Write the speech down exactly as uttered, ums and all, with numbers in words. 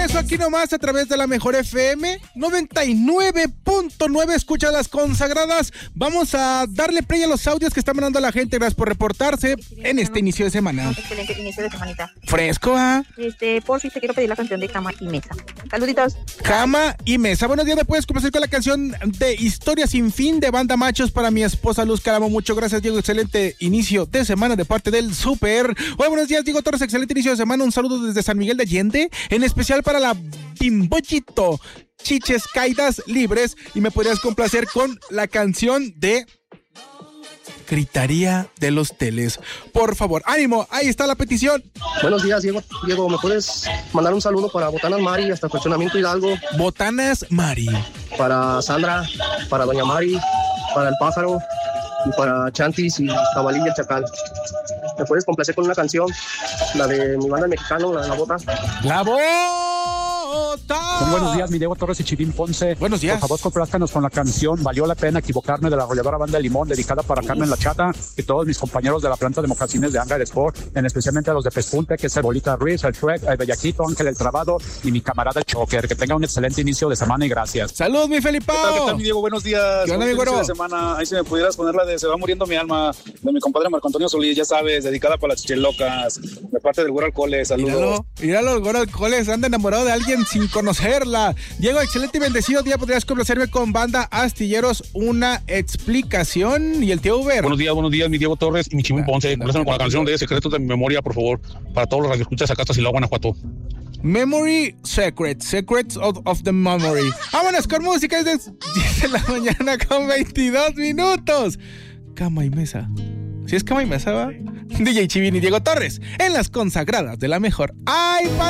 regreso aquí nomás a través de la Mejor F M noventa y nueve punto nueve. Escucha las consagradas. Vamos a darle play a los audios que está mandando la gente. Gracias por reportarse en este inicio de semana. Excelente inicio de semanita. Fresco, ¿ah? Este, por si te quiero pedir la canción de Cama y Mesa. Saluditos. Cama y Mesa. Buenos días, ¿me puedes complacer con la canción de Historia Sin Fin de Banda Machos para mi esposa Luz? Que la amo mucho. Gracias, Diego. Excelente inicio de semana de parte del Super. Hola, buenos días, Diego Torres. Excelente inicio de semana. Un saludo desde San Miguel de Allende, en especial para la Bimbochito Chiches Caídas Libres. Y me podrías complacer con la canción de Gritaría de los Teles. Por favor, ánimo, ahí está la petición. Buenos días, Diego. Diego, ¿me puedes mandar un saludo para Botanas Mari hasta Fraccionamiento Hidalgo? Botanas Mari. Para Sandra, para Doña Mari, para El Pájaro y para Chantis y Jabalí y el Chacal. ¿Me puedes complacer con una canción? La de mi banda mexicano, la de La Bota. ¡La Bota! Muy buenos días, mi Diego Torres y Chivín Ponce. Buenos días. Por favor, complázcanos con la canción Valió la Pena Equivocarme de la arrolladora Banda de Limón, dedicada para Carmen La Chata y todos mis compañeros de la planta de mocasines de Hangar Sport, en especialmente a los de Pespunte, que es el Bolita Ruiz, el Shrek, el Bellaquito, Ángel el Trabado y mi camarada el Choker. Que tenga un excelente inicio de semana y gracias. ¡Salud, mi Felipao! ¿Qué tal, qué tal, mi Diego? Buenos días. ¿Qué onda, mi güero? De semana. Ahí si me pudieras poner la de Se va muriendo mi alma, de mi compadre Marco Antonio Solís, ya sabes, dedicada para las chichelocas, de parte del güero Alcoholes. Saludos. Míralo, míralo, el güero Alcoholes anda enamorado de alguien sin conocerla. Diego, excelente y bendecido día. ¿Podrías complacerme con Banda Astilleros una explicación? Y el tío Uber. Buenos días, buenos días, mi Diego Torres y mi Chimín Ponce. Complácenme con la canción de Secretos de mi Memoria, por favor, para todos los radioescuchas acá hasta Silao, Guanajuato. Memory Secrets, Secrets of, of the Memory. Vámonos con música, es de diez de la mañana con veintidós minutos. Cama y Mesa. Si es Cama y Mesa, ¿va? D J Chivini y Diego Torres en las consagradas de la Mejor. ¡Ay,